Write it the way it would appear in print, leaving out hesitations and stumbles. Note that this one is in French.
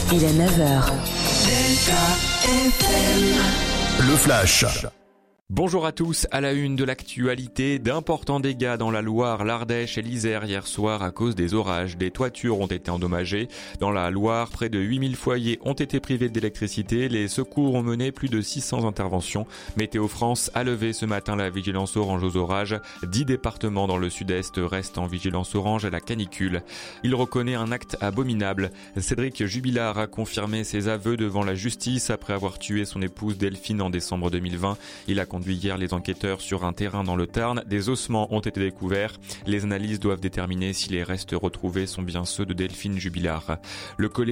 Il est 9h. Le Flash. Bonjour à tous, à la une de l'actualité, d'importants dégâts dans la Loire, l'Ardèche et l'Isère hier soir à cause des orages. Des toitures ont été endommagées. Dans la Loire, près de 8000 foyers ont été privés d'électricité. Les secours ont mené plus de 600 interventions. Météo France a levé ce matin la vigilance orange aux orages. 10 départements dans le sud-est restent en vigilance orange à la canicule. Il reconnaît un acte abominable. Cédric Jubilard a confirmé ses aveux devant la justice après avoir tué son épouse Delphine en décembre 2020. Il a conduit hier les enquêteurs sur un terrain dans le Tarn. Des ossements ont été découverts. Les analyses doivent déterminer si les restes retrouvés sont bien ceux de Delphine Jubilard. Le collège